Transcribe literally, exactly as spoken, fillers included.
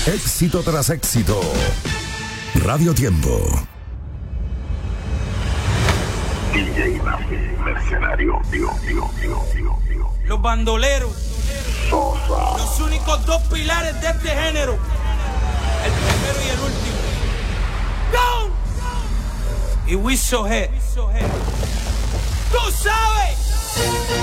Éxito tras éxito. Radio Tiempo. D J Mercenario, digo, digo, digo, digo, digo. Los bandoleros. Sosa. Los únicos dos pilares de este género. El primero y el último. ¡Go! Y Wiso G. Tú sabes.